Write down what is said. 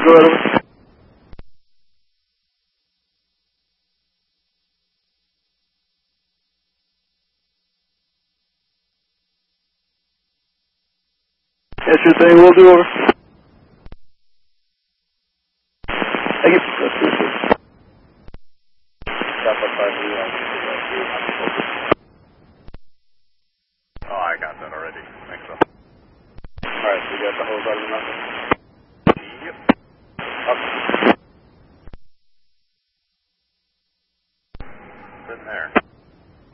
go ahead, over. That's your thing, we'll do, over. Thank you. Oh, I got that already. Thanks, so. Alright, so you got the hose out of the mouth?